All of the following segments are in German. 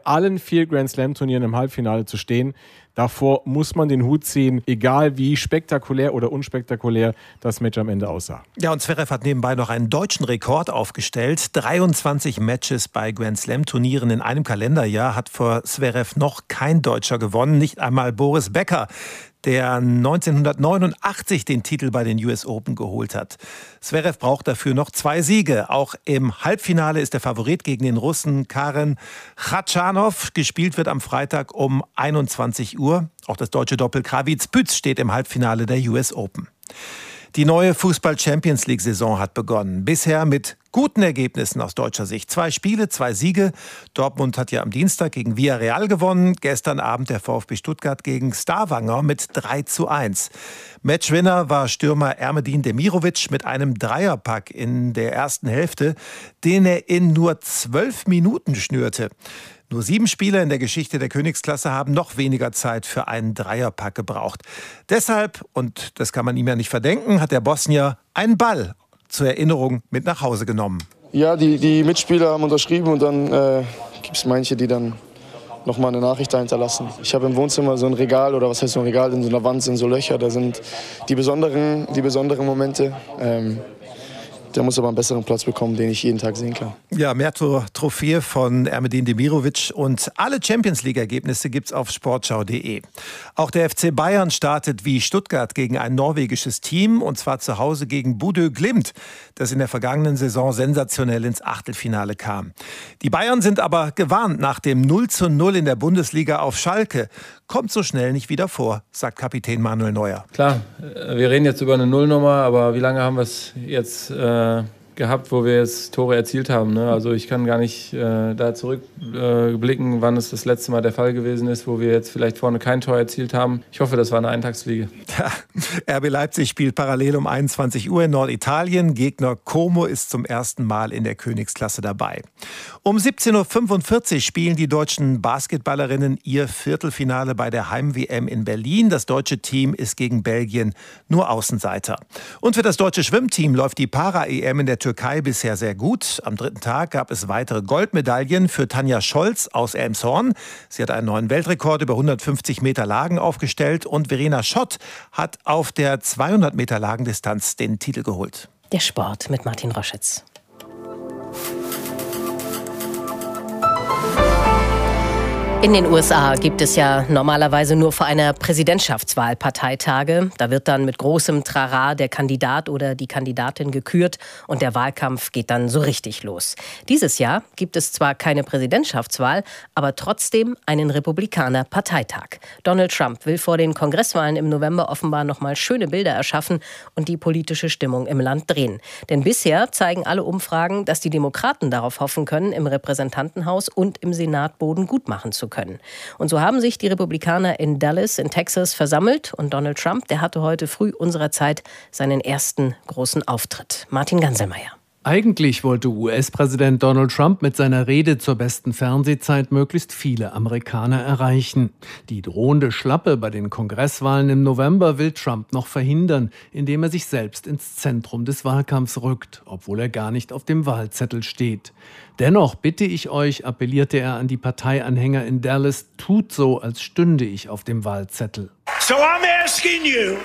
allen 4 Grand-Slam-Turnieren im Halbfinale zu stehen. Davor muss man den Hut ziehen, egal wie spektakulär oder unspektakulär das Match am Ende aussah. Ja, und Zverev hat nebenbei noch einen deutschen Rekord aufgestellt. 23 Matches bei Grand-Slam-Turnieren in einem Kalenderjahr hat vor Zverev noch kein Deutscher gewonnen, nicht einmal Boris Becker, der 1989 den Titel bei den US Open geholt hat. Zverev braucht dafür noch 2 Siege. Auch im Halbfinale ist der Favorit gegen den Russen Karen Khachanov. Gespielt wird am Freitag um 21 Uhr. Auch das deutsche Doppel Krawietz-Pütz steht im Halbfinale der US Open. Die neue Fußball-Champions-League-Saison hat begonnen. Bisher mit guten Ergebnissen aus deutscher Sicht. 2 Spiele, 2 Siege. Dortmund hat ja am Dienstag gegen Villarreal gewonnen. Gestern Abend der VfB Stuttgart gegen Stavanger mit 3:1. Matchwinner war Stürmer Ermedin Demirovic mit einem Dreierpack in der ersten Hälfte, den er in nur 12 Minuten schnürte. Nur 7 Spieler in der Geschichte der Königsklasse haben noch weniger Zeit für einen Dreierpack gebraucht. Deshalb, und das kann man ihm ja nicht verdenken, hat der Bosnier einen Ball zur Erinnerung mit nach Hause genommen. Ja, die Mitspieler haben unterschrieben und dann gibt es manche, die dann noch mal eine Nachricht da hinterlassen. Ich habe im Wohnzimmer so ein Regal, oder was heißt so ein Regal, in so einer Wand sind so Löcher, da sind die besonderen Momente. Der muss aber einen besseren Platz bekommen, den ich jeden Tag sehen kann. Ja, mehr zur Trophäe von Ermedin Demirovic und alle Champions-League-Ergebnisse gibt's auf sportschau.de. Auch der FC Bayern startet wie Stuttgart gegen ein norwegisches Team, und zwar zu Hause gegen Bodø Glimt, das in der vergangenen Saison sensationell ins Achtelfinale kam. Die Bayern sind aber gewarnt nach dem 0:0 in der Bundesliga auf Schalke. Kommt so schnell nicht wieder vor, sagt Kapitän Manuel Neuer. Klar, wir reden jetzt über eine Nullnummer, aber wie lange haben wir es jetzt gehabt, wo wir jetzt Tore erzielt haben, ne? Also ich kann gar nicht da zurückblicken, wann es das letzte Mal der Fall gewesen ist, wo wir jetzt vielleicht vorne kein Tor erzielt haben. Ich hoffe, das war eine Eintagsfliege. RB Leipzig spielt parallel um 21 Uhr in Norditalien. Gegner Como ist zum ersten Mal in der Königsklasse dabei. Um 17:45 Uhr spielen die deutschen Basketballerinnen ihr Viertelfinale bei der Heim-WM in Berlin. Das deutsche Team ist gegen Belgien nur Außenseiter. Und für das deutsche Schwimmteam läuft die Para-EM in der Türkei bisher sehr gut. Am 3. Tag gab es weitere Goldmedaillen für Tanja Scholz aus Elmshorn. Sie hat einen neuen Weltrekord über 150 Meter Lagen aufgestellt, und Verena Schott hat auf der 200 Meter Lagendistanz den Titel geholt. Der Sport mit Martin Roschitz. In den USA gibt es ja normalerweise nur vor einer Präsidentschaftswahl Parteitage. Da wird dann mit großem Trara der Kandidat oder die Kandidatin gekürt und der Wahlkampf geht dann so richtig los. Dieses Jahr gibt es zwar keine Präsidentschaftswahl, aber trotzdem einen Republikaner-Parteitag. Donald Trump will vor den Kongresswahlen im November offenbar noch mal schöne Bilder erschaffen und die politische Stimmung im Land drehen. Denn bisher zeigen alle Umfragen, dass die Demokraten darauf hoffen können, im Repräsentantenhaus und im Senat Boden gut machen zu können. Und so haben sich die Republikaner in Dallas in Texas versammelt, und Donald Trump, der hatte heute früh unserer Zeit seinen ersten großen Auftritt. Martin Ganselmeier. Eigentlich wollte US-Präsident Donald Trump mit seiner Rede zur besten Fernsehzeit möglichst viele Amerikaner erreichen. Die drohende Schlappe bei den Kongresswahlen im November will Trump noch verhindern, indem er sich selbst ins Zentrum des Wahlkampfs rückt, obwohl er gar nicht auf dem Wahlzettel steht. Dennoch bitte ich euch, appellierte er an die Parteianhänger in Dallas, tut so, als stünde ich auf dem Wahlzettel. So I'm asking you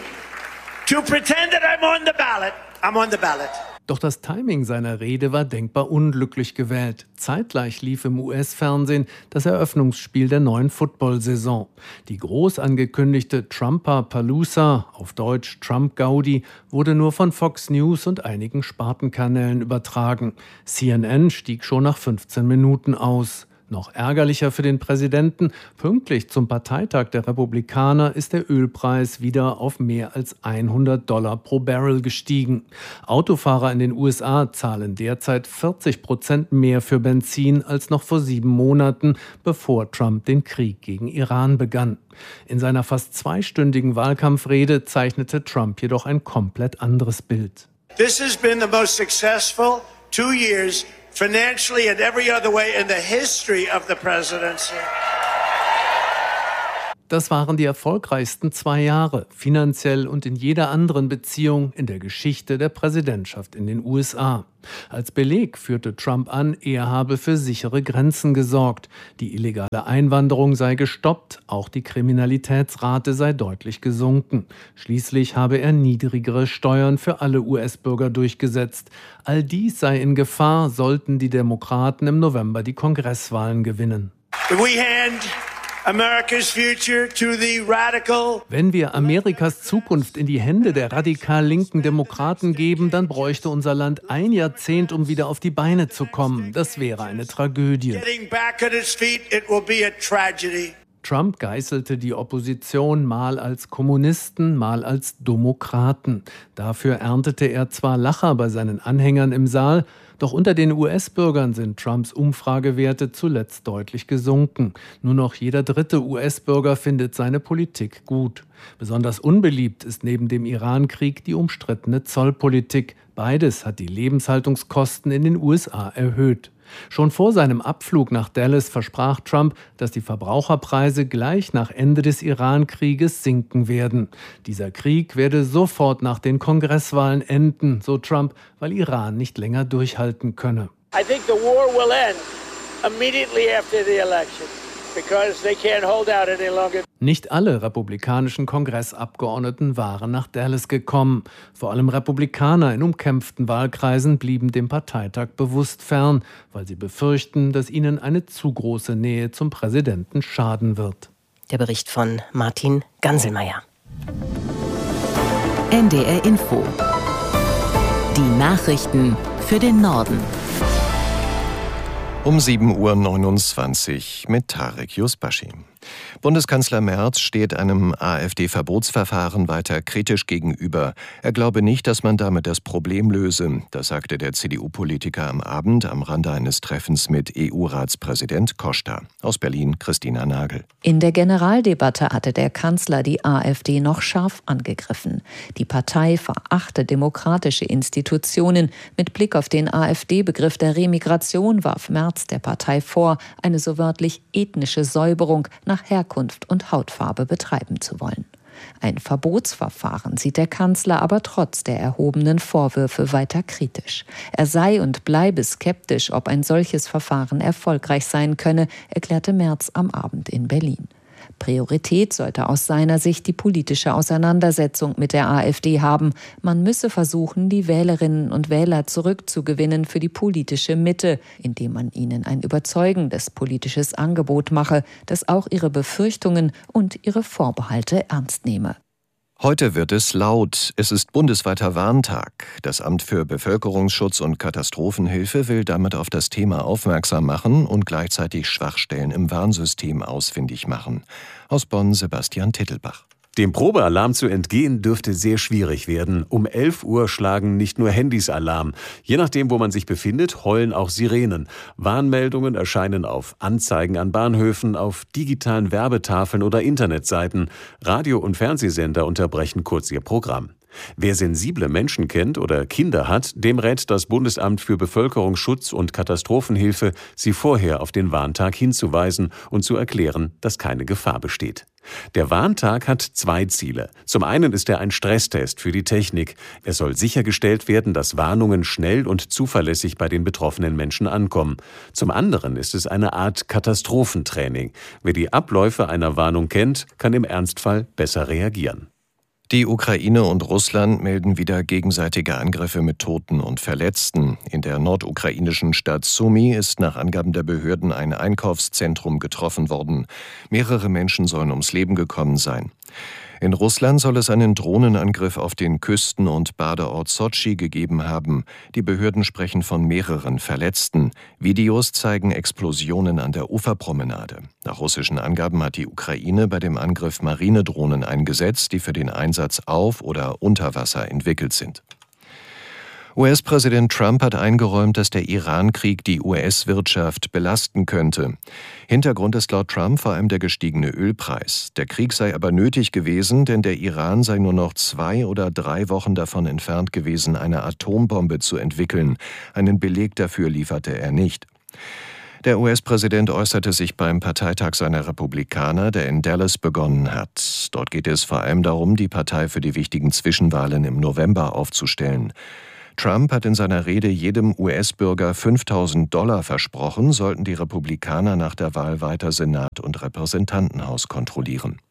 to pretend that I'm on the ballot. I'm on the ballot. Doch das Timing seiner Rede war denkbar unglücklich gewählt. Zeitgleich lief im US-Fernsehen das Eröffnungsspiel der neuen Football-Saison. Die groß angekündigte Trumper-Palooza, auf Deutsch Trump-Gaudi, wurde nur von Fox News und einigen Spartenkanälen übertragen. CNN stieg schon nach 15 Minuten aus. Noch ärgerlicher für den Präsidenten, pünktlich zum Parteitag der Republikaner ist der Ölpreis wieder auf mehr als $100 pro Barrel gestiegen. Autofahrer in den USA zahlen derzeit 40% mehr für Benzin als noch vor 7 Monaten, bevor Trump den Krieg gegen Iran begann. In seiner fast 2-stündigen Wahlkampfrede zeichnete Trump jedoch ein komplett anderes Bild. This has been the most successful 2 years financially and every other way in the history of the presidency. Das waren die erfolgreichsten 2 Jahre, finanziell und in jeder anderen Beziehung in der Geschichte der Präsidentschaft in den USA. Als Beleg führte Trump an, er habe für sichere Grenzen gesorgt. Die illegale Einwanderung sei gestoppt, auch die Kriminalitätsrate sei deutlich gesunken. Schließlich habe er niedrigere Steuern für alle US-Bürger durchgesetzt. All dies sei in Gefahr, sollten die Demokraten im November die Kongresswahlen gewinnen. Wenn wir Amerikas Zukunft in die Hände der radikal linken Demokraten geben, dann bräuchte unser Land 1 Jahrzehnt, um wieder auf die Beine zu kommen. Das wäre eine Tragödie. Trump geißelte die Opposition mal als Kommunisten, mal als Demokraten. Dafür erntete er zwar Lacher bei seinen Anhängern im Saal, doch unter den US-Bürgern sind Trumps Umfragewerte zuletzt deutlich gesunken. Nur noch jeder 3. US-Bürger findet seine Politik gut. Besonders unbeliebt ist neben dem Iran-Krieg die umstrittene Zollpolitik. Beides hat die Lebenshaltungskosten in den USA erhöht. Schon vor seinem Abflug nach Dallas versprach Trump, dass die Verbraucherpreise gleich nach Ende des Iran-Krieges sinken werden. Dieser Krieg werde sofort nach den Kongresswahlen enden, so Trump, weil Iran nicht länger durchhalten könne. I think the war will end immediately after the election. Because they can't hold out any longer. Nicht alle republikanischen Kongressabgeordneten waren nach Dallas gekommen. Vor allem Republikaner in umkämpften Wahlkreisen blieben dem Parteitag bewusst fern, weil sie befürchten, dass ihnen eine zu große Nähe zum Präsidenten schaden wird. Der Bericht von Martin Ganselmeier. NDR Info. Die Nachrichten für den Norden. Um 7.29 Uhr mit Tarek Yusbashi. Bundeskanzler Merz steht einem AfD-Verbotsverfahren weiter kritisch gegenüber. Er glaube nicht, dass man damit das Problem löse. Das sagte der CDU-Politiker am Abend am Rande eines Treffens mit EU-Ratspräsident Costa. Aus Berlin Christina Nagel. In der Generaldebatte hatte der Kanzler die AfD noch scharf angegriffen. Die Partei verachte demokratische Institutionen. Mit Blick auf den AfD-Begriff der Remigration warf Merz der Partei vor, eine so wörtlich ethnische Säuberung nach Herkunft und Hautfarbe betreiben zu wollen. Ein Verbotsverfahren sieht der Kanzler aber trotz der erhobenen Vorwürfe weiter kritisch. Er sei und bleibe skeptisch, ob ein solches Verfahren erfolgreich sein könne, erklärte Merz am Abend in Berlin. Priorität sollte aus seiner Sicht die politische Auseinandersetzung mit der AfD haben. Man müsse versuchen, die Wählerinnen und Wähler zurückzugewinnen für die politische Mitte, indem man ihnen ein überzeugendes politisches Angebot mache, das auch ihre Befürchtungen und ihre Vorbehalte ernst nehme. Heute wird es laut. Es ist bundesweiter Warntag. Das Amt für Bevölkerungsschutz und Katastrophenhilfe will damit auf das Thema aufmerksam machen und gleichzeitig Schwachstellen im Warnsystem ausfindig machen. Aus Bonn Sebastian Tittelbach. Dem Probealarm zu entgehen dürfte sehr schwierig werden. Um 11 Uhr schlagen nicht nur Handys Alarm. Je nachdem, wo man sich befindet, heulen auch Sirenen. Warnmeldungen erscheinen auf Anzeigen an Bahnhöfen, auf digitalen Werbetafeln oder Internetseiten. Radio- und Fernsehsender unterbrechen kurz ihr Programm. Wer sensible Menschen kennt oder Kinder hat, dem rät das Bundesamt für Bevölkerungsschutz und Katastrophenhilfe, sie vorher auf den Warntag hinzuweisen und zu erklären, dass keine Gefahr besteht. Der Warntag hat 2 Ziele. Zum einen ist er ein Stresstest für die Technik. Es soll sichergestellt werden, dass Warnungen schnell und zuverlässig bei den betroffenen Menschen ankommen. Zum anderen ist es eine Art Katastrophentraining. Wer die Abläufe einer Warnung kennt, kann im Ernstfall besser reagieren. Die Ukraine und Russland melden wieder gegenseitige Angriffe mit Toten und Verletzten. In der nordukrainischen Stadt Sumy ist nach Angaben der Behörden ein Einkaufszentrum getroffen worden. Mehrere Menschen sollen ums Leben gekommen sein. In Russland soll es einen Drohnenangriff auf den Küsten- und Badeort Sotschi gegeben haben. Die Behörden sprechen von mehreren Verletzten. Videos zeigen Explosionen an der Uferpromenade. Nach russischen Angaben hat die Ukraine bei dem Angriff Marinedrohnen eingesetzt, die für den Einsatz auf oder unter Wasser entwickelt sind. US-Präsident Trump hat eingeräumt, dass der Iran-Krieg die US-Wirtschaft belasten könnte. Hintergrund ist laut Trump vor allem der gestiegene Ölpreis. Der Krieg sei aber nötig gewesen, denn der Iran sei nur noch 2 oder 3 Wochen davon entfernt gewesen, eine Atombombe zu entwickeln. Einen Beleg dafür lieferte er nicht. Der US-Präsident äußerte sich beim Parteitag seiner Republikaner, der in Dallas begonnen hat. Dort geht es vor allem darum, die Partei für die wichtigen Zwischenwahlen im November aufzustellen. Trump hat in seiner Rede jedem US-Bürger $5.000 versprochen, sollten die Republikaner nach der Wahl weiter Senat und Repräsentantenhaus kontrollieren.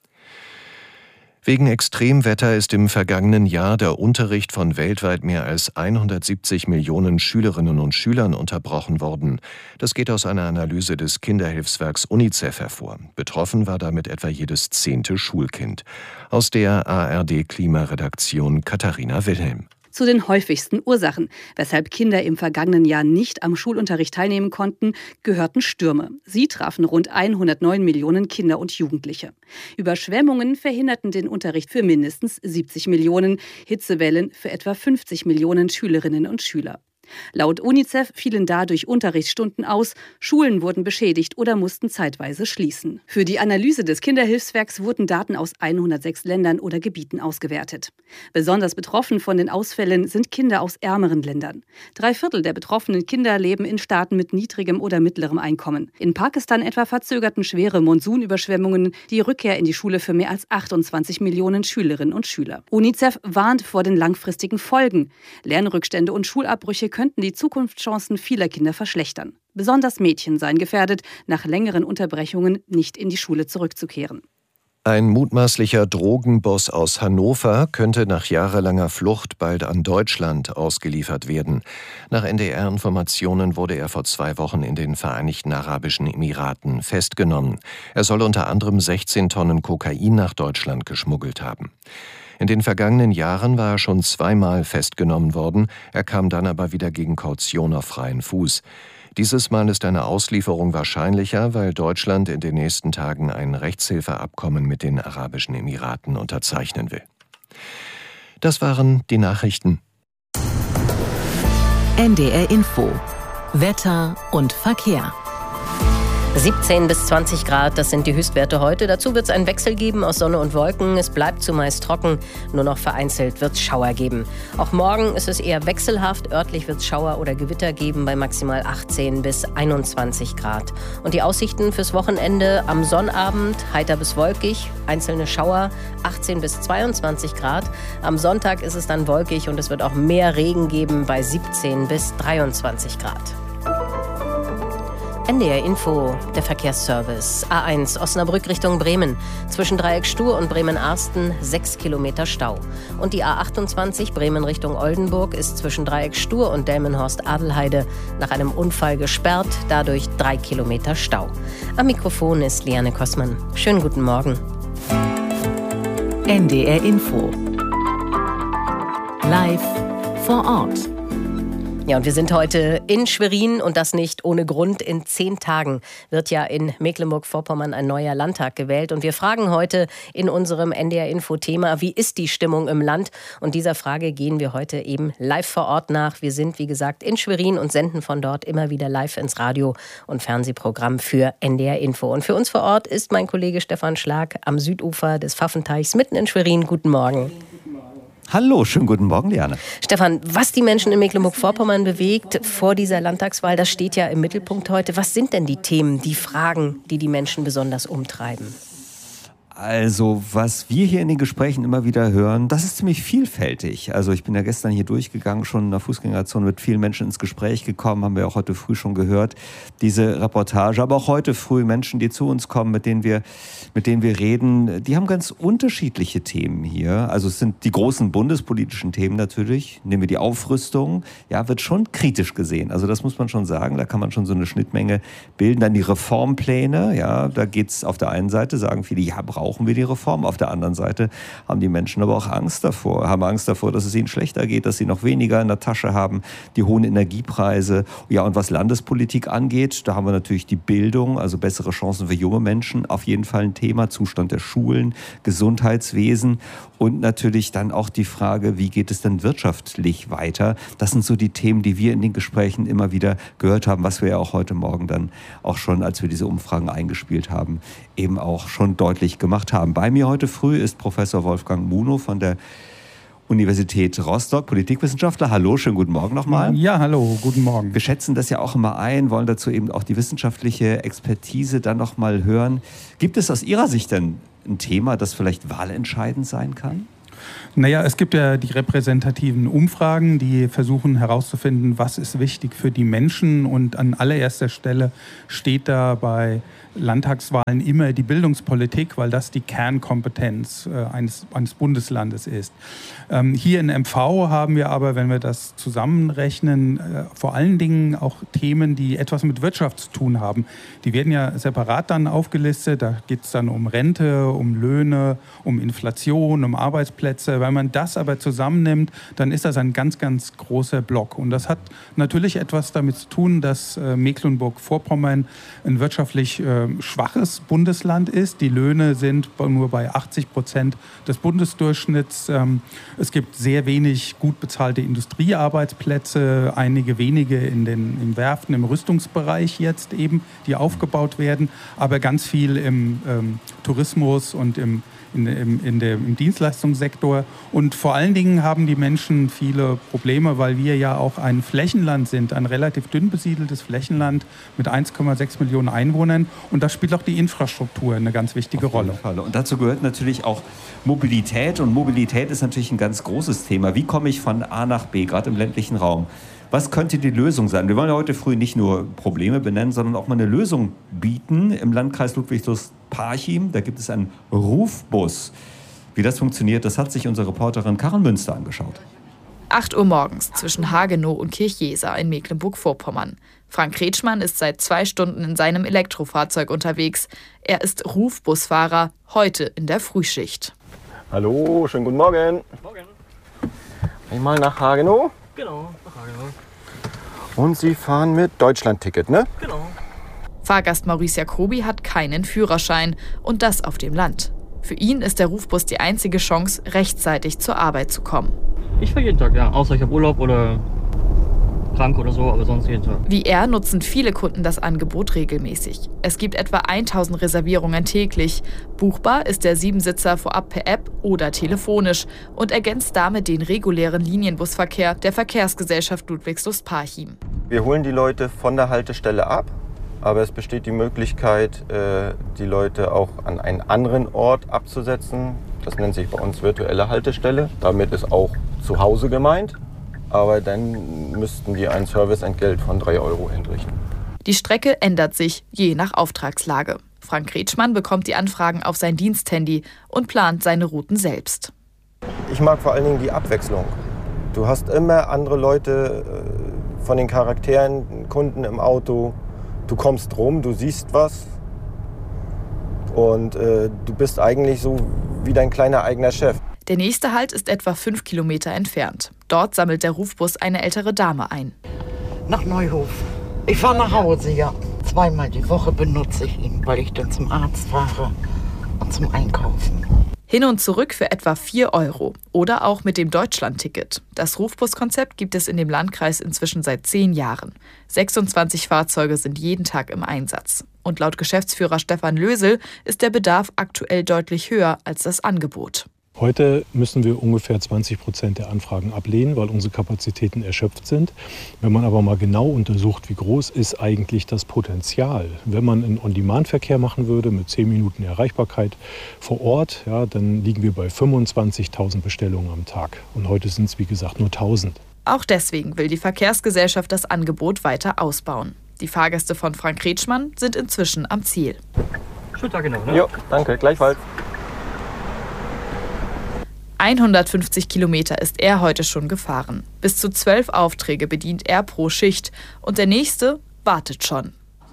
Wegen Extremwetter ist im vergangenen Jahr der Unterricht von weltweit mehr als 170 Millionen Schülerinnen und Schülern unterbrochen worden. Das geht aus einer Analyse des Kinderhilfswerks UNICEF hervor. Betroffen war damit etwa jedes 10. Schulkind. Aus der ARD-Klimaredaktion Katharina Wilhelm. Zu den häufigsten Ursachen, weshalb Kinder im vergangenen Jahr nicht am Schulunterricht teilnehmen konnten, gehörten Stürme. Sie trafen rund 109 Millionen Kinder und Jugendliche. Überschwemmungen verhinderten den Unterricht für mindestens 70 Millionen, Hitzewellen für etwa 50 Millionen Schülerinnen und Schüler. Laut UNICEF fielen dadurch Unterrichtsstunden aus, Schulen wurden beschädigt oder mussten zeitweise schließen. Für die Analyse des Kinderhilfswerks wurden Daten aus 106 Ländern oder Gebieten ausgewertet. Besonders betroffen von den Ausfällen sind Kinder aus ärmeren Ländern. 3/4 der betroffenen Kinder leben in Staaten mit niedrigem oder mittlerem Einkommen. In Pakistan etwa verzögerten schwere Monsunüberschwemmungen die Rückkehr in die Schule für mehr als 28 Millionen Schülerinnen und Schüler. UNICEF warnt vor den langfristigen Folgen. Lernrückstände und Schulabbrüche könnten die Zukunftschancen vieler Kinder verschlechtern. Besonders Mädchen seien gefährdet, nach längeren Unterbrechungen nicht in die Schule zurückzukehren. Ein mutmaßlicher Drogenboss aus Hannover könnte nach jahrelanger Flucht bald an Deutschland ausgeliefert werden. Nach NDR-Informationen wurde er vor 2 Wochen in den Vereinigten Arabischen Emiraten festgenommen. Er soll unter anderem 16 Tonnen Kokain nach Deutschland geschmuggelt haben. In den vergangenen Jahren war er schon 2-mal festgenommen worden, er kam dann aber wieder gegen Kaution auf freien Fuß. Dieses Mal ist eine Auslieferung wahrscheinlicher, weil Deutschland in den nächsten Tagen ein Rechtshilfeabkommen mit den Arabischen Emiraten unterzeichnen will. Das waren die Nachrichten. NDR Info. Wetter und Verkehr. 17 bis 20 Grad, das sind die Höchstwerte heute. Dazu wird es einen Wechsel geben aus Sonne und Wolken. Es bleibt zumeist trocken, nur noch vereinzelt wird es Schauer geben. Auch morgen ist es eher wechselhaft. Örtlich wird es Schauer oder Gewitter geben bei maximal 18 bis 21 Grad. Und die Aussichten fürs Wochenende: am Sonnabend heiter bis wolkig, einzelne Schauer, 18 bis 22 Grad. Am Sonntag ist es dann wolkig und es wird auch mehr Regen geben bei 17 bis 23 Grad. NDR Info, der Verkehrsservice. A1 Osnabrück Richtung Bremen. Zwischen Dreieck Stur und Bremen-Arsten 6 Kilometer Stau. Und die A28 Bremen Richtung Oldenburg ist zwischen Dreieck Stur und Delmenhorst-Adelheide nach einem Unfall gesperrt, dadurch 3 Kilometer Stau. Am Mikrofon ist Liane Kossmann. Schönen guten Morgen. NDR Info. Live vor Ort. Ja, und wir sind heute in Schwerin und das nicht ohne Grund. In 10 Tagen wird ja in Mecklenburg-Vorpommern ein neuer Landtag gewählt. Und wir fragen heute in unserem NDR-Info-Thema, wie ist die Stimmung im Land? Und dieser Frage gehen wir heute eben live vor Ort nach. Wir sind, wie gesagt, in Schwerin und senden von dort immer wieder live ins Radio- und Fernsehprogramm für NDR-Info. Und für uns vor Ort ist mein Kollege Stefan Schlag am Südufer des Pfaffenteichs mitten in Schwerin. Guten Morgen. Hallo, schönen guten Morgen, Liane. Stefan, was die Menschen in Mecklenburg-Vorpommern bewegt vor dieser Landtagswahl, das steht ja im Mittelpunkt heute. Was sind denn die Themen, die Fragen, die die Menschen besonders umtreiben? Also, was wir hier in den Gesprächen immer wieder hören, das ist ziemlich vielfältig. Also ich bin ja gestern hier durchgegangen, schon in der Fußgängerzone mit vielen Menschen ins Gespräch gekommen, haben wir auch heute früh schon gehört, diese Reportage. Aber auch heute früh Menschen, die zu uns kommen, mit denen wir reden, die haben ganz unterschiedliche Themen hier. Also es sind die großen bundespolitischen Themen natürlich. Nehmen wir die Aufrüstung, ja, wird schon kritisch gesehen. Also das muss man schon sagen, da kann man schon so eine Schnittmenge bilden. Dann die Reformpläne, ja, da geht's auf der einen Seite, sagen viele, ja, brauchen wir die Reform. Auf der anderen Seite haben die Menschen aber auch Angst davor, dass es ihnen schlechter geht, dass sie noch weniger in der Tasche haben, die hohen Energiepreise. Ja, und was Landespolitik angeht, da haben wir natürlich die Bildung, also bessere Chancen für junge Menschen, auf jeden Fall ein Thema, Zustand der Schulen, Gesundheitswesen und natürlich dann auch die Frage, wie geht es denn wirtschaftlich weiter? Das sind so die Themen, die wir in den Gesprächen immer wieder gehört haben, was wir ja auch heute Morgen dann auch schon, als wir diese Umfragen eingespielt haben, eben auch schon deutlich gemacht haben. Bei mir heute früh ist Professor Wolfgang Munow von der Universität Rostock, Politikwissenschaftler. Hallo, schönen guten Morgen nochmal. Ja, hallo, guten Morgen. Wir schätzen das ja auch immer ein, wollen dazu eben auch die wissenschaftliche Expertise dann nochmal hören. Gibt es aus Ihrer Sicht denn ein Thema, das vielleicht wahlentscheidend sein kann? Naja, es gibt ja die repräsentativen Umfragen, die versuchen herauszufinden, was ist wichtig für die Menschen. Und an allererster Stelle steht da bei Landtagswahlen immer die Bildungspolitik, weil das die Kernkompetenz eines Bundeslandes ist. Hier in MV haben wir aber, wenn wir das zusammenrechnen, vor allen Dingen auch Themen, die etwas mit Wirtschaft zu tun haben. Die werden ja separat dann aufgelistet. Da geht es dann um Rente, um Löhne, um Inflation, um Arbeitsplätze. Wenn man das aber zusammennimmt, dann ist das ein ganz, ganz großer Block. Und das hat natürlich etwas damit zu tun, dass Mecklenburg-Vorpommern ein wirtschaftlich schwaches Bundesland ist. Die Löhne sind nur bei 80% des Bundesdurchschnitts. Es gibt sehr wenig gut bezahlte Industriearbeitsplätze, einige wenige im Werften, im Rüstungsbereich jetzt eben, die aufgebaut werden, aber ganz viel im Tourismus und im Dienstleistungssektor. Und vor allen Dingen haben die Menschen viele Probleme, weil wir ja auch ein Flächenland sind, ein relativ dünn besiedeltes Flächenland mit 1,6 Millionen Einwohnern. Und da spielt auch die Infrastruktur eine ganz wichtige Rolle. Und dazu gehört natürlich auch Mobilität. Und Mobilität ist natürlich ein ganz großes Thema. Wie komme ich von A nach B, gerade im ländlichen Raum? Was könnte die Lösung sein? Wir wollen ja heute früh nicht nur Probleme benennen, sondern auch mal eine Lösung bieten. Im Landkreis Ludwigslust-Parchim, da gibt es einen Rufbus. Wie das funktioniert, das hat sich unsere Reporterin Karin Münster angeschaut. 8 Uhr morgens zwischen Hagenow und Kirchjesa in Mecklenburg-Vorpommern. Frank Kretschmann ist seit 2 Stunden in seinem Elektrofahrzeug unterwegs. Er ist Rufbusfahrer, heute in der Frühschicht. Hallo, schönen guten Morgen. Morgen. Einmal nach Hagenow. Genau, nach Hagenow. Und Sie fahren mit Deutschlandticket, ne? Genau. Fahrgast Maurice Jacobi hat keinen Führerschein und das auf dem Land. Für ihn ist der Rufbus die einzige Chance, rechtzeitig zur Arbeit zu kommen. Ich fahre jeden Tag, ja. Außer ich habe Urlaub oder krank oder so, aber sonst jeden Tag. Wie er nutzen viele Kunden das Angebot regelmäßig. Es gibt etwa 1000 Reservierungen täglich. Buchbar ist der 7-Sitzer vorab per App oder telefonisch und ergänzt damit den regulären Linienbusverkehr der Verkehrsgesellschaft Ludwigslust-Parchim. Wir holen die Leute von der Haltestelle ab, aber es besteht die Möglichkeit, die Leute auch an einen anderen Ort abzusetzen. Das nennt sich bei uns virtuelle Haltestelle. Damit ist auch zu Hause gemeint. Aber dann müssten die ein Serviceentgelt von 3 € entrichten. Die Strecke ändert sich je nach Auftragslage. Frank Kretschmann bekommt die Anfragen auf sein Diensthandy und plant seine Routen selbst. Ich mag vor allen Dingen die Abwechslung. Du hast immer andere Leute von den Charakteren, Kunden im Auto. Du kommst rum, du siehst was. Und du bist eigentlich so wie dein kleiner eigener Chef. Der nächste Halt ist etwa 5 Kilometer entfernt. Dort sammelt der Rufbus eine ältere Dame ein. Nach Neuhof. Ich fahre nach Hause, ja. 2-mal die Woche benutze ich ihn, weil ich dann zum Arzt fahre und zum Einkaufen. Hin und zurück für etwa 4 € oder auch mit dem Deutschlandticket. Das Rufbuskonzept gibt es in dem Landkreis inzwischen seit 10 Jahren. 26 Fahrzeuge sind jeden Tag im Einsatz. Und laut Geschäftsführer Stefan Lösel ist der Bedarf aktuell deutlich höher als das Angebot. Heute müssen wir ungefähr 20% der Anfragen ablehnen, weil unsere Kapazitäten erschöpft sind. Wenn man aber mal genau untersucht, wie groß ist eigentlich das Potenzial, wenn man einen On-Demand-Verkehr machen würde mit 10 Minuten Erreichbarkeit vor Ort, ja, dann liegen wir bei 25.000 Bestellungen am Tag. Und heute sind es, wie gesagt, nur 1.000. Auch deswegen will die Verkehrsgesellschaft das Angebot weiter ausbauen. Die Fahrgäste von Frank Kretschmann sind inzwischen am Ziel. Schönen Tag genau, ne? Jo, danke, gleichfalls. 150 Kilometer ist er heute schon gefahren. Bis zu 12 Aufträge bedient er pro Schicht. Und der nächste wartet schon.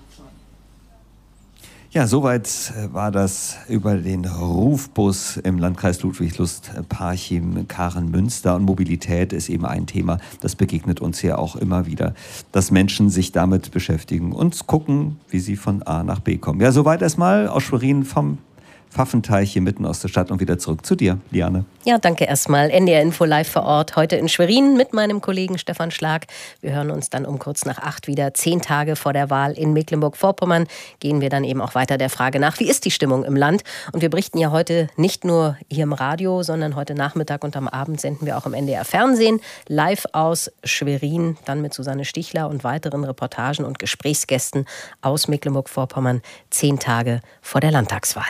Ja, soweit war das über den Rufbus im Landkreis Ludwigslust-Parchim, Karin Münster. Und Mobilität ist eben ein Thema, das begegnet uns hier auch immer wieder, dass Menschen sich damit beschäftigen und gucken, wie sie von A nach B kommen. Ja, soweit erstmal aus Schwerin vom Pfaffenteich hier mitten aus der Stadt und wieder zurück zu dir, Liane. Ja, danke erstmal. NDR Info live vor Ort, heute in Schwerin mit meinem Kollegen Stefan Schlag. Wir hören uns dann um kurz nach 8 wieder. 10 Tage vor der Wahl in Mecklenburg-Vorpommern gehen wir dann eben auch weiter der Frage nach, wie ist die Stimmung im Land? Und wir berichten ja heute nicht nur hier im Radio, sondern heute Nachmittag und am Abend senden wir auch im NDR Fernsehen live aus Schwerin, dann mit Susanne Stichler und weiteren Reportagen und Gesprächsgästen aus Mecklenburg-Vorpommern 10 Tage vor der Landtagswahl.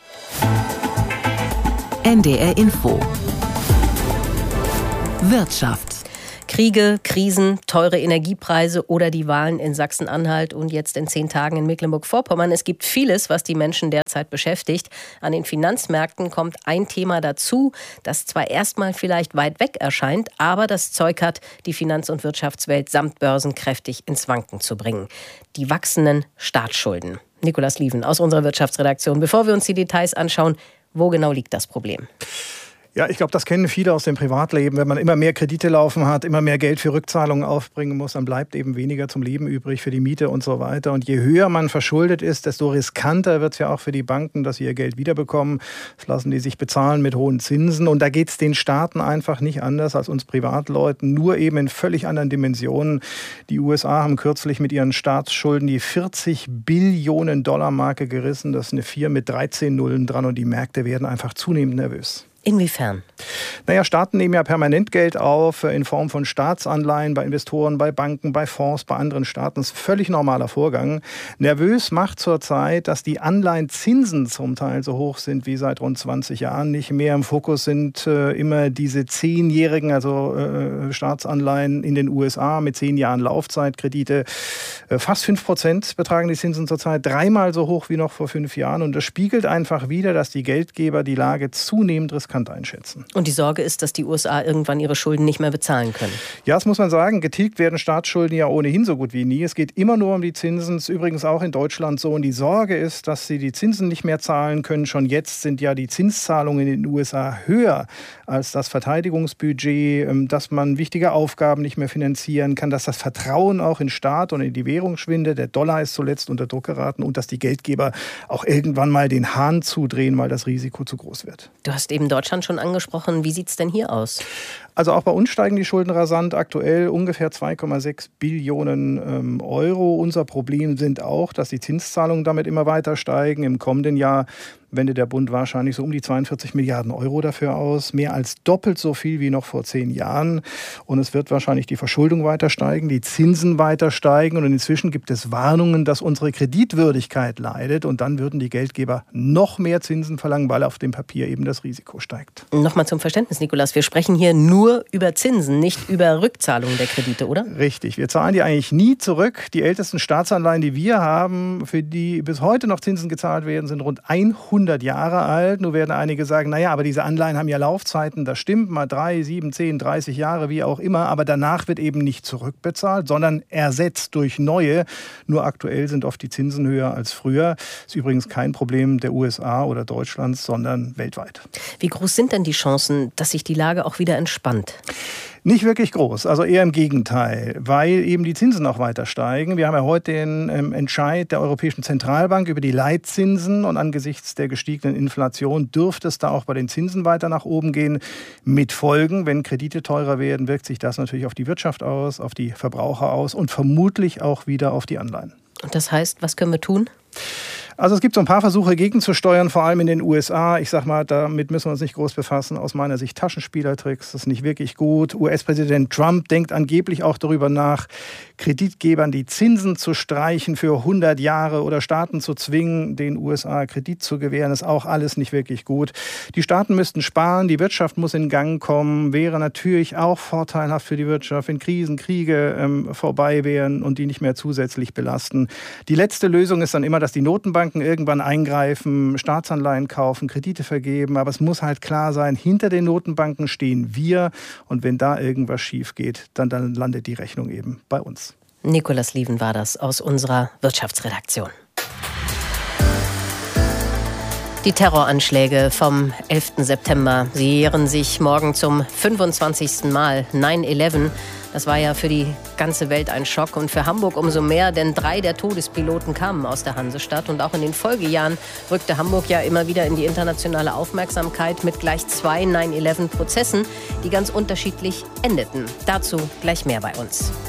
NDR Info. Wirtschaft. Kriege, Krisen, teure Energiepreise oder die Wahlen in Sachsen-Anhalt und jetzt in 10 Tagen in Mecklenburg-Vorpommern. Es gibt vieles, was die Menschen derzeit beschäftigt. An den Finanzmärkten kommt ein Thema dazu, das zwar erstmal vielleicht weit weg erscheint, aber das Zeug hat, die Finanz- und Wirtschaftswelt samt Börsen kräftig ins Wanken zu bringen. Die wachsenden Staatsschulden. Nicolas Lieven aus unserer Wirtschaftsredaktion. Bevor wir uns die Details anschauen, wo genau liegt das Problem? Ja, ich glaube, das kennen viele aus dem Privatleben. Wenn man immer mehr Kredite laufen hat, immer mehr Geld für Rückzahlungen aufbringen muss, dann bleibt eben weniger zum Leben übrig für die Miete und so weiter. Und je höher man verschuldet ist, desto riskanter wird es ja auch für die Banken, dass sie ihr Geld wiederbekommen. Das lassen die sich bezahlen mit hohen Zinsen. Und da geht es den Staaten einfach nicht anders als uns Privatleuten, nur eben in völlig anderen Dimensionen. Die USA haben kürzlich mit ihren Staatsschulden die 40 Billionen Dollar Marke gerissen. Das ist eine 4 mit 13 Nullen dran und die Märkte werden einfach zunehmend nervös. Inwiefern? Naja, Staaten nehmen ja permanent Geld auf in Form von Staatsanleihen bei Investoren, bei Banken, bei Fonds, bei anderen Staaten. Das ist ein völlig normaler Vorgang. Nervös macht zurzeit, dass die Anleihenzinsen zum Teil so hoch sind wie seit rund 20 Jahren nicht mehr. Im Fokus sind immer diese 10-jährigen, also Staatsanleihen in den USA mit 10 Jahren Laufzeitkredite. Fast 5% betragen die Zinsen zurzeit, 3-mal so hoch wie noch vor 5 Jahren. Und das spiegelt einfach wider, dass die Geldgeber die Lage zunehmend riskant einschätzen. Und die Sorge ist, dass die USA irgendwann ihre Schulden nicht mehr bezahlen können. Ja, das muss man sagen. Getilgt werden Staatsschulden ja ohnehin so gut wie nie. Es geht immer nur um die Zinsen. Das ist übrigens auch in Deutschland so. Und die Sorge ist, dass sie die Zinsen nicht mehr zahlen können. Schon jetzt sind ja die Zinszahlungen in den USA höher als das Verteidigungsbudget, dass man wichtige Aufgaben nicht mehr finanzieren kann, dass das Vertrauen auch in Staat und in die Währung schwindet. Der Dollar ist zuletzt unter Druck geraten und dass die Geldgeber auch irgendwann mal den Hahn zudrehen, weil das Risiko zu groß wird. Du hast eben Deutschland schon angesprochen. Wie sieht es denn hier aus? Also auch bei uns steigen die Schulden rasant. Aktuell ungefähr 2,6 Billionen Euro. Unser Problem sind auch, dass die Zinszahlungen damit immer weiter steigen. Im kommenden Jahr wendet der Bund wahrscheinlich so um die 42 Milliarden Euro dafür aus. Mehr als doppelt so viel wie noch vor 10 Jahren. Und es wird wahrscheinlich die Verschuldung weiter steigen, die Zinsen weiter steigen. Und inzwischen gibt es Warnungen, dass unsere Kreditwürdigkeit leidet. Und dann würden die Geldgeber noch mehr Zinsen verlangen, weil auf dem Papier eben das Risiko steigt. Nochmal zum Verständnis, Nikolaus. Wir sprechen hier nur über Zinsen, nicht über Rückzahlungen der Kredite, oder? Richtig. Wir zahlen die eigentlich nie zurück. Die ältesten Staatsanleihen, die wir haben, für die bis heute noch Zinsen gezahlt werden, sind rund 100 Jahre alt. Nur werden einige sagen, naja, aber diese Anleihen haben ja Laufzeiten, das stimmt, mal 3, 7, 10, 30 Jahre, wie auch immer. Aber danach wird eben nicht zurückbezahlt, sondern ersetzt durch neue. Nur aktuell sind oft die Zinsen höher als früher. Ist übrigens kein Problem der USA oder Deutschlands, sondern weltweit. Wie groß sind denn die Chancen, dass sich die Lage auch wieder entspannt? Nicht wirklich groß, also eher im Gegenteil, weil eben die Zinsen auch weiter steigen. Wir haben ja heute den Entscheid der Europäischen Zentralbank über die Leitzinsen und angesichts der gestiegenen Inflation dürfte es da auch bei den Zinsen weiter nach oben gehen. Mit Folgen, wenn Kredite teurer werden, wirkt sich das natürlich auf die Wirtschaft aus, auf die Verbraucher aus und vermutlich auch wieder auf die Anleihen. Und das heißt, was können wir tun? Also es gibt so ein paar Versuche gegenzusteuern, vor allem in den USA. Ich sag mal, damit müssen wir uns nicht groß befassen. Aus meiner Sicht Taschenspielertricks, das ist nicht wirklich gut. US-Präsident Trump denkt angeblich auch darüber nach, Kreditgebern die Zinsen zu streichen für 100 Jahre oder Staaten zu zwingen, den USA Kredit zu gewähren. Das ist auch alles nicht wirklich gut. Die Staaten müssten sparen, die Wirtschaft muss in Gang kommen. Wäre natürlich auch vorteilhaft für die Wirtschaft, wenn Krisen, Kriege vorbei wären und die nicht mehr zusätzlich belasten. Die letzte Lösung ist dann immer, dass die Notenbanken irgendwann eingreifen, Staatsanleihen kaufen, Kredite vergeben. Aber es muss halt klar sein, hinter den Notenbanken stehen wir. Und wenn da irgendwas schief geht, dann landet die Rechnung eben bei uns. Nicolas Lieven war das aus unserer Wirtschaftsredaktion. Die Terroranschläge vom 11. September, sie jähren sich morgen zum 25. Mal. 9/11 Das war ja für die ganze Welt ein Schock und für Hamburg umso mehr, denn 3 der Todespiloten kamen aus der Hansestadt. Und auch in den Folgejahren rückte Hamburg ja immer wieder in die internationale Aufmerksamkeit mit gleich 2 9/11-Prozessen, die ganz unterschiedlich endeten. Dazu gleich mehr bei uns.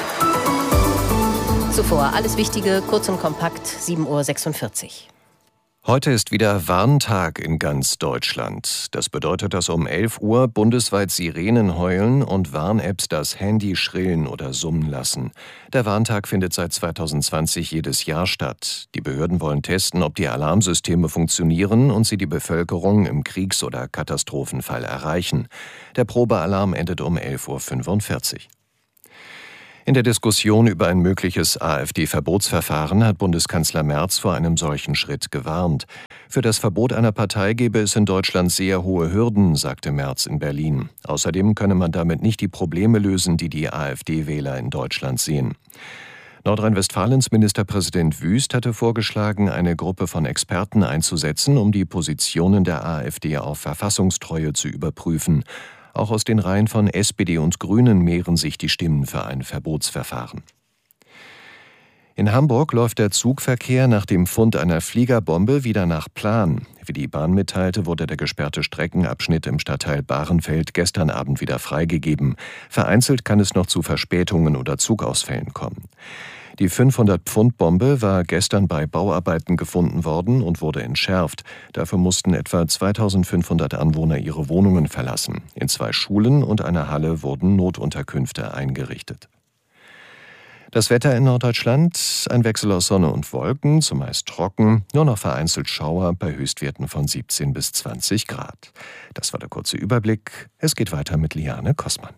Zuvor alles Wichtige, kurz und kompakt, 7:46 Uhr. Heute ist wieder Warntag in ganz Deutschland. Das bedeutet, dass um 11 Uhr bundesweit Sirenen heulen und Warn-Apps das Handy schrillen oder summen lassen. Der Warntag findet seit 2020 jedes Jahr statt. Die Behörden wollen testen, ob die Alarmsysteme funktionieren und sie die Bevölkerung im Kriegs- oder Katastrophenfall erreichen. Der Probealarm endet um 11:45 Uhr. In der Diskussion über ein mögliches AfD-Verbotsverfahren hat Bundeskanzler Merz vor einem solchen Schritt gewarnt. Für das Verbot einer Partei gebe es in Deutschland sehr hohe Hürden, sagte Merz in Berlin. Außerdem könne man damit nicht die Probleme lösen, die die AfD-Wähler in Deutschland sehen. Nordrhein-Westfalens Ministerpräsident Wüst hatte vorgeschlagen, eine Gruppe von Experten einzusetzen, um die Positionen der AfD auf Verfassungstreue zu überprüfen. Auch aus den Reihen von SPD und Grünen mehren sich die Stimmen für ein Verbotsverfahren. In Hamburg läuft der Zugverkehr nach dem Fund einer Fliegerbombe wieder nach Plan. Wie die Bahn mitteilte, wurde der gesperrte Streckenabschnitt im Stadtteil Bahrenfeld gestern Abend wieder freigegeben. Vereinzelt kann es noch zu Verspätungen oder Zugausfällen kommen. Die 500-Pfund-Bombe war gestern bei Bauarbeiten gefunden worden und wurde entschärft. Dafür mussten etwa 2500 Anwohner ihre Wohnungen verlassen. In 2 Schulen und einer Halle wurden Notunterkünfte eingerichtet. Das Wetter in Norddeutschland, ein Wechsel aus Sonne und Wolken, zumeist trocken, nur noch vereinzelt Schauer bei Höchstwerten von 17 bis 20 Grad. Das war der kurze Überblick. Es geht weiter mit Liane Kossmann.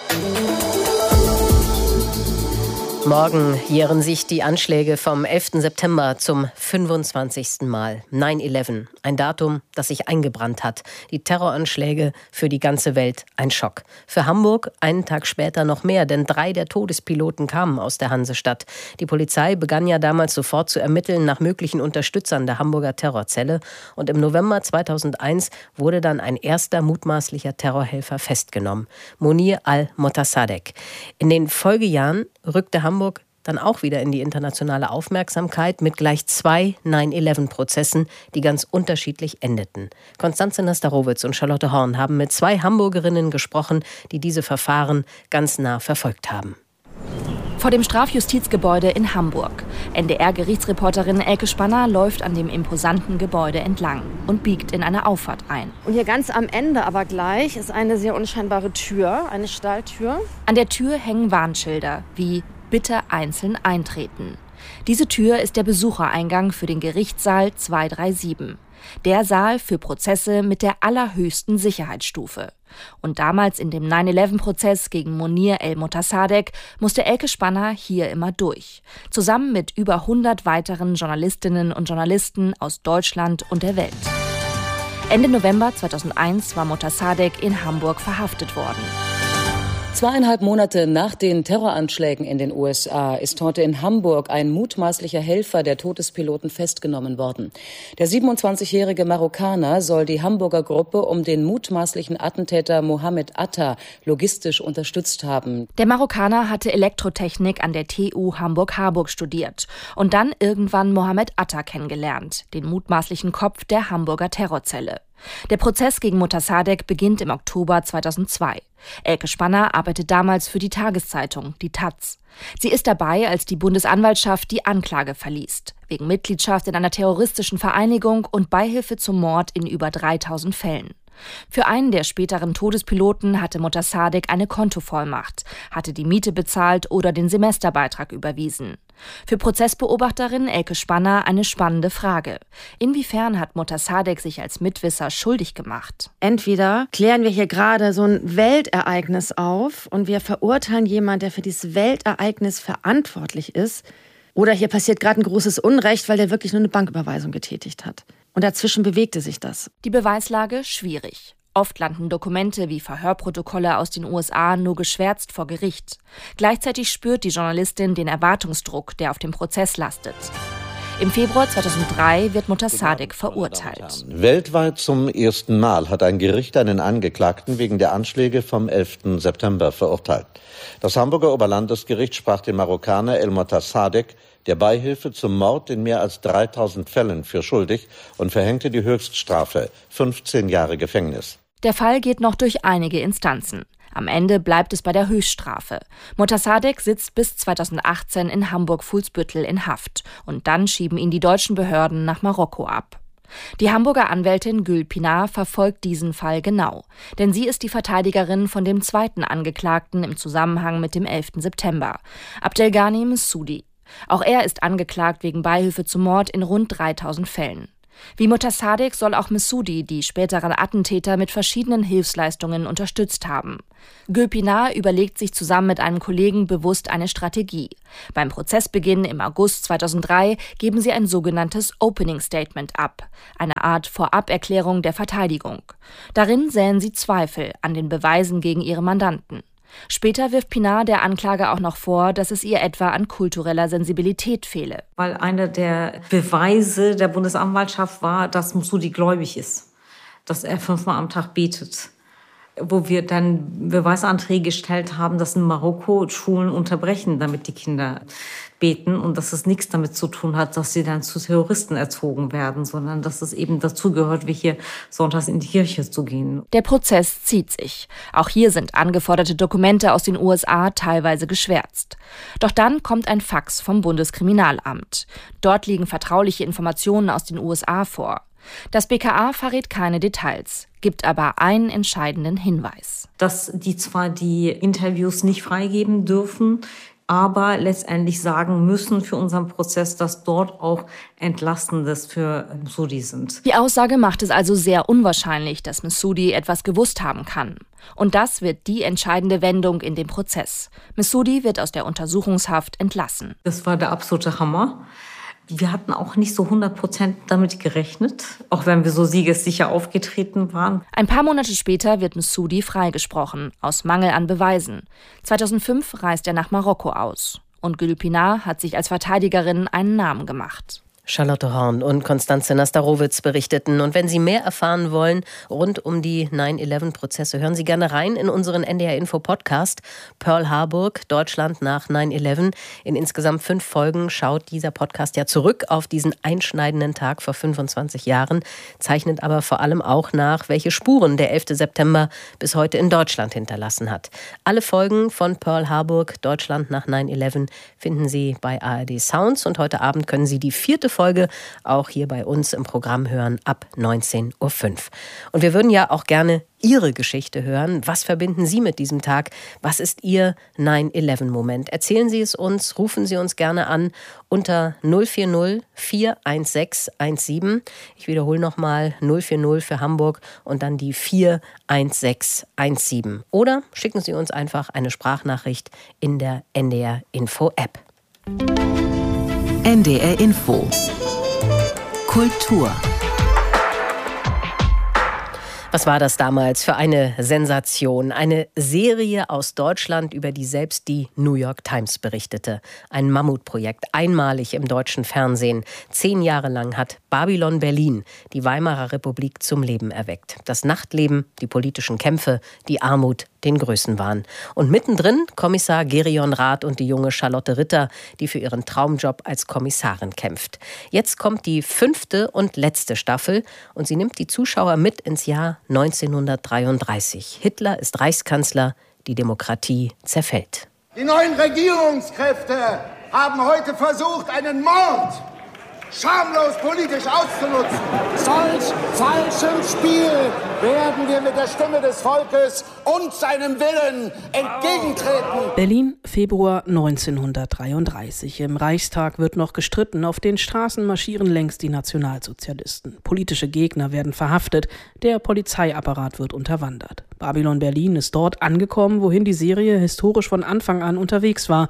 Morgen jähren sich die Anschläge vom 11. September zum 25. Mal. 9/11, ein Datum, das sich eingebrannt hat. Die Terroranschläge für die ganze Welt ein Schock. Für Hamburg einen Tag später noch mehr, denn 3 der Todespiloten kamen aus der Hansestadt. Die Polizei begann ja damals sofort zu ermitteln nach möglichen Unterstützern der Hamburger Terrorzelle. Und im November 2001 wurde dann ein erster mutmaßlicher Terrorhelfer festgenommen, Monir al-Motassadegh. In den Folgejahren rückte Hamburg dann auch wieder in die internationale Aufmerksamkeit mit gleich 2 9/11-Prozessen, die ganz unterschiedlich endeten. Konstanze Nasterowitz und Charlotte Horn haben mit 2 Hamburgerinnen gesprochen, die diese Verfahren ganz nah verfolgt haben. Vor dem Strafjustizgebäude in Hamburg. NDR-Gerichtsreporterin Elke Spanner läuft an dem imposanten Gebäude entlang und biegt in eine Auffahrt ein. Und hier ganz am Ende aber gleich ist eine sehr unscheinbare Tür, eine Stahltür. An der Tür hängen Warnschilder wie „Bitte einzeln eintreten“. Diese Tür ist der Besuchereingang für den Gerichtssaal 237. Der Saal für Prozesse mit der allerhöchsten Sicherheitsstufe. Und damals in dem 9/11-Prozess gegen Monir al-Motassadegh musste Elke Spanner hier immer durch. Zusammen mit über 100 weiteren Journalistinnen und Journalisten aus Deutschland und der Welt. Ende November 2001 war Motassadegh in Hamburg verhaftet worden. 2,5 Monate nach den Terroranschlägen in den USA ist heute in Hamburg ein mutmaßlicher Helfer der Todespiloten festgenommen worden. Der 27-jährige Marokkaner soll die Hamburger Gruppe um den mutmaßlichen Attentäter Mohammed Atta logistisch unterstützt haben. Der Marokkaner hatte Elektrotechnik an der TU Hamburg-Harburg studiert und dann irgendwann Mohammed Atta kennengelernt, den mutmaßlichen Kopf der Hamburger Terrorzelle. Der Prozess gegen Motassadegh beginnt im Oktober 2002. Elke Spanner arbeitet damals für die Tageszeitung, die taz. Sie ist dabei, als die Bundesanwaltschaft die Anklage verliest, wegen Mitgliedschaft in einer terroristischen Vereinigung und Beihilfe zum Mord in über 3000 Fällen. Für einen der späteren Todespiloten hatte Motassadegh eine Kontovollmacht, hatte die Miete bezahlt oder den Semesterbeitrag überwiesen. Für Prozessbeobachterin Elke Spanner eine spannende Frage. Inwiefern hat Motassadegh sich als Mitwisser schuldig gemacht? Entweder klären wir hier gerade so ein Weltereignis auf und wir verurteilen jemanden, der für dieses Weltereignis verantwortlich ist, oder hier passiert gerade ein großes Unrecht, weil der wirklich nur eine Banküberweisung getätigt hat. Und dazwischen bewegte sich das. Die Beweislage schwierig. Oft landen Dokumente wie Verhörprotokolle aus den USA nur geschwärzt vor Gericht. Gleichzeitig spürt die Journalistin den Erwartungsdruck, der auf dem Prozess lastet. Im Februar 2003 wird Motassadegh verurteilt. Weltweit zum ersten Mal hat ein Gericht einen Angeklagten wegen der Anschläge vom 11. September verurteilt. Das Hamburger Oberlandesgericht sprach den Marokkaner El Motassadegh der Beihilfe zum Mord in mehr als 3000 Fällen für schuldig und verhängte die Höchststrafe, 15 Jahre Gefängnis. Der Fall geht noch durch einige Instanzen. Am Ende bleibt es bei der Höchststrafe. Motassadegh sitzt bis 2018 in Hamburg-Fuhlsbüttel in Haft und dann schieben ihn die deutschen Behörden nach Marokko ab. Die Hamburger Anwältin Gül Pinar verfolgt diesen Fall genau, denn sie ist die Verteidigerin von dem zweiten Angeklagten im Zusammenhang mit dem 11. September, Abdelghani Messoudi. Auch er ist angeklagt wegen Beihilfe zum Mord in rund 3000 Fällen. Wie Motassadegh soll auch Messoudi die späteren Attentäter mit verschiedenen Hilfsleistungen unterstützt haben. Gül Pinar überlegt sich zusammen mit einem Kollegen bewusst eine Strategie. Beim Prozessbeginn im August 2003 geben sie ein sogenanntes Opening Statement ab, eine Art Voraberklärung der Verteidigung. Darin säen sie Zweifel an den Beweisen gegen ihre Mandanten. Später wirft Pinar der Anklage auch noch vor, dass es ihr etwa an kultureller Sensibilität fehle. Weil einer der Beweise der Bundesanwaltschaft war, dass Messoudi gläubig ist, dass er 5-mal am Tag betet. Wo wir dann Beweisanträge gestellt haben, dass in Marokko Schulen unterbrechen, damit die Kinder beten und dass es nichts damit zu tun hat, dass sie dann zu Terroristen erzogen werden, sondern dass es eben dazugehört, wie hier sonntags in die Kirche zu gehen. Der Prozess zieht sich. Auch hier sind angeforderte Dokumente aus den USA teilweise geschwärzt. Doch dann kommt ein Fax vom Bundeskriminalamt. Dort liegen vertrauliche Informationen aus den USA vor. Das BKA verrät keine Details, gibt aber einen entscheidenden Hinweis. Dass die zwar die Interviews nicht freigeben dürfen, aber letztendlich sagen müssen für unseren Prozess, dass dort auch Entlastendes für Messoudi sind. Die Aussage macht es also sehr unwahrscheinlich, dass Messoudi etwas gewusst haben kann. Und das wird die entscheidende Wendung in dem Prozess. Messoudi wird aus der Untersuchungshaft entlassen. Das war der absolute Hammer. Wir hatten auch nicht so 100% damit gerechnet, auch wenn wir so siegessicher aufgetreten waren. Ein paar Monate später wird Messoudi freigesprochen, aus Mangel an Beweisen. 2005 reist er nach Marokko aus. Und Gül Pinar hat sich als Verteidigerin einen Namen gemacht. Charlotte Horn und Konstanze Nastarowitz berichteten. Und wenn Sie mehr erfahren wollen rund um die 9/11-Prozesse, hören Sie gerne rein in unseren NDR-Info-Podcast Pearl Harbor, Deutschland nach 9/11. In insgesamt 5 Folgen schaut dieser Podcast ja zurück auf diesen einschneidenden Tag vor 25 Jahren, zeichnet aber vor allem auch nach, welche Spuren der 11. September bis heute in Deutschland hinterlassen hat. Alle Folgen von Pearl Harbor, Deutschland nach 9/11 finden Sie bei ARD Sounds und heute Abend können Sie die 4. Folge auch hier bei uns im Programm hören ab 19:05 Uhr. Und wir würden ja auch gerne Ihre Geschichte hören. Was verbinden Sie mit diesem Tag? Was ist Ihr 9/11-Moment? Erzählen Sie es uns, rufen Sie uns gerne an unter 040 416 17. Ich wiederhole nochmal 040 für Hamburg und dann die 41617. Oder schicken Sie uns einfach eine Sprachnachricht in der NDR Info App. NDR Info. Kultur. Was war das damals für eine Sensation? Eine Serie aus Deutschland, über die selbst die New York Times berichtete. Ein Mammutprojekt, einmalig im deutschen Fernsehen. 10 Jahre lang hat Babylon Berlin die Weimarer Republik zum Leben erweckt. Das Nachtleben, die politischen Kämpfe, die Armut, den Größenwahn. Und mittendrin Kommissar Gerion Rath und die junge Charlotte Ritter, die für ihren Traumjob als Kommissarin kämpft. Jetzt kommt die 5. und letzte Staffel und sie nimmt die Zuschauer mit ins Jahr 1933. Hitler ist Reichskanzler, die Demokratie zerfällt. Die neuen Regierungskräfte haben heute versucht, einen Mord schamlos politisch auszunutzen. Solch falschem Spiel werden wir mit der Stimme des Volkes und seinem Willen entgegentreten. Berlin, Februar 1933. Im Reichstag wird noch gestritten. Auf den Straßen marschieren längst die Nationalsozialisten. Politische Gegner werden verhaftet. Der Polizeiapparat wird unterwandert. Babylon Berlin ist dort angekommen, wohin die Serie historisch von Anfang an unterwegs war.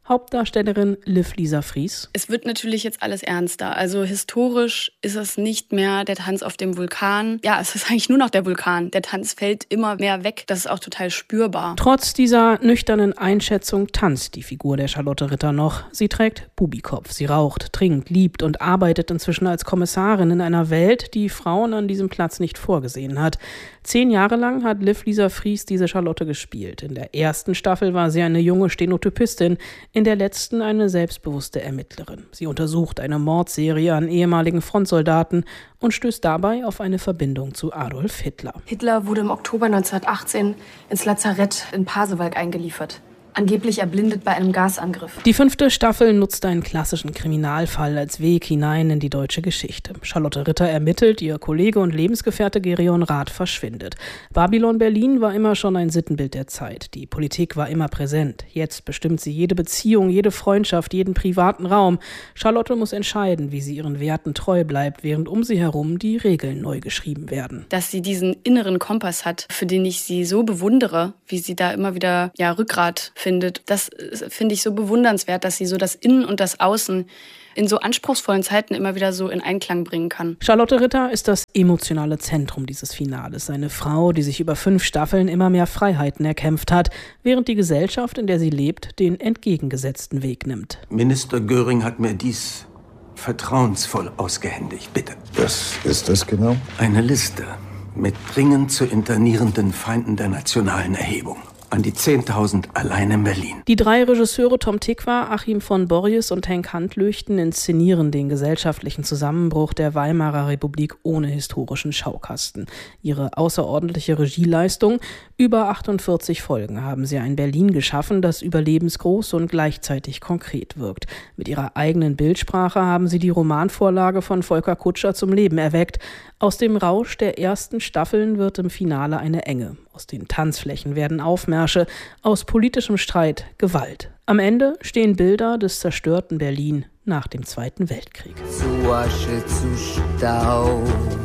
Hauptdarstellerin Liv-Lisa Fries. Es wird natürlich jetzt alles ernster. Also historisch ist es nicht mehr der Tanz auf dem Vulkan. Ja, es ist eigentlich nur noch der Vulkan. Der Tanz fällt immer mehr weg. Das ist auch total spürbar. Trotz dieser nüchternen Einschätzung tanzt die Figur der Charlotte Ritter noch. Sie trägt Bubikopf, sie raucht, trinkt, liebt und arbeitet inzwischen als Kommissarin in einer Welt, die Frauen an diesem Platz nicht vorgesehen hat. 10 Jahre lang hat Liv-Lisa Fries diese Charlotte gespielt. In der ersten Staffel war sie eine junge Stenotypistin, in der letzten eine selbstbewusste Ermittlerin. Sie untersucht eine Mordserie an ehemaligen Frontsoldaten und stößt dabei auf eine Verbindung zu Adolf Hitler. Hitler wurde im Oktober 1918 ins Lazarett in Pasewalk eingeliefert. Angeblich erblindet bei einem Gasangriff. Die 5. Staffel nutzt einen klassischen Kriminalfall als Weg hinein in die deutsche Geschichte. Charlotte Ritter ermittelt, ihr Kollege und Lebensgefährte Gereon Rath verschwindet. Babylon Berlin war immer schon ein Sittenbild der Zeit. Die Politik war immer präsent. Jetzt bestimmt sie jede Beziehung, jede Freundschaft, jeden privaten Raum. Charlotte muss entscheiden, wie sie ihren Werten treu bleibt, während um sie herum die Regeln neu geschrieben werden. Dass sie diesen inneren Kompass hat, für den ich sie so bewundere, wie sie da immer wieder Rückgrat findet. Das finde ich so bewundernswert, dass sie so das Innen und das Außen in so anspruchsvollen Zeiten immer wieder so in Einklang bringen kann. Charlotte Ritter ist das emotionale Zentrum dieses Finales. Eine Frau, die sich über 5 Staffeln immer mehr Freiheiten erkämpft hat, während die Gesellschaft, in der sie lebt, den entgegengesetzten Weg nimmt. Minister Göring hat mir dies vertrauensvoll ausgehändigt. Bitte. Was ist das genau? Eine Liste mit dringend zu internierenden Feinden der nationalen Erhebung. An die 10.000 allein in Berlin. Die 3 Regisseure Tom Tykwer, Achim von Borries und Henk Handlöchten inszenieren den gesellschaftlichen Zusammenbruch der Weimarer Republik ohne historischen Schaukasten. Ihre außerordentliche Regieleistung, über 48 Folgen, haben sie ein Berlin geschaffen, das überlebensgroß und gleichzeitig konkret wirkt. Mit ihrer eigenen Bildsprache haben sie die Romanvorlage von Volker Kutscher zum Leben erweckt. Aus dem Rausch der ersten Staffeln wird im Finale eine Enge. Aus den Tanzflächen werden Aufmärsche, aus politischem Streit Gewalt. Am Ende stehen Bilder des zerstörten Berlin nach dem Zweiten Weltkrieg. Zu Asche, zu Staub,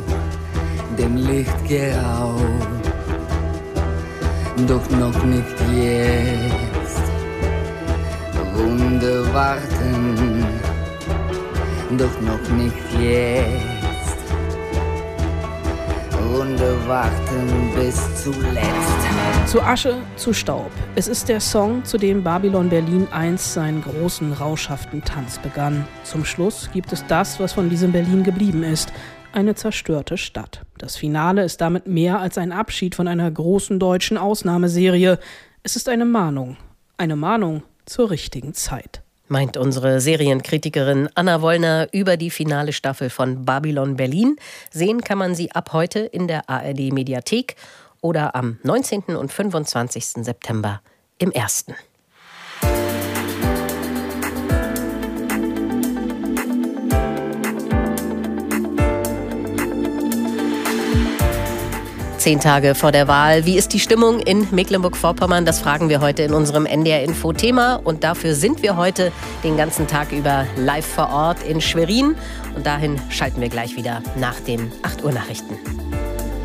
dem Licht geraubt, doch noch nicht jetzt. Wunder warten, doch noch nicht jetzt. Wunder warten bis zuletzt. Zu Asche, zu Staub. Es ist der Song, zu dem Babylon Berlin einst seinen großen, rauschhaften Tanz begann. Zum Schluss gibt es das, was von diesem Berlin geblieben ist. Eine zerstörte Stadt. Das Finale ist damit mehr als ein Abschied von einer großen deutschen Ausnahmeserie. Es ist eine Mahnung zur richtigen Zeit. Meint unsere Serienkritikerin Anna Wollner über die finale Staffel von Babylon Berlin. Sehen kann man sie ab heute in der ARD-Mediathek oder am 19. und 25. September im 1. 10 Tage vor der Wahl. Wie ist die Stimmung in Mecklenburg-Vorpommern? Das fragen wir heute in unserem NDR-Info-Thema. Und dafür sind wir heute den ganzen Tag über live vor Ort in Schwerin. Und dahin schalten wir gleich wieder nach den 8 Uhr Nachrichten.